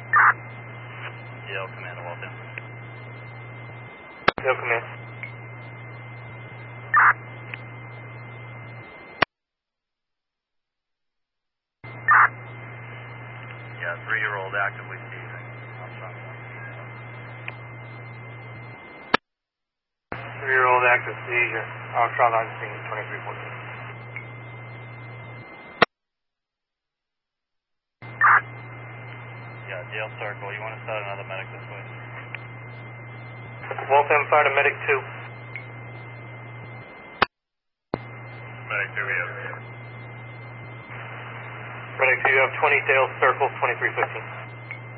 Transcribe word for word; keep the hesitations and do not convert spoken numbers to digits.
Yale Command, Walton. Yale Command. Yeah, three-year-old actively seizing. Three-year-old active seizure. Armstrong on scene, twenty-three fourteen. Yeah, Yale Circle. You want to start another medic this way? Waltham, fire to medic two. Medic two, we have. Medic two, you have twenty Dale Circle, twenty-three fifteen.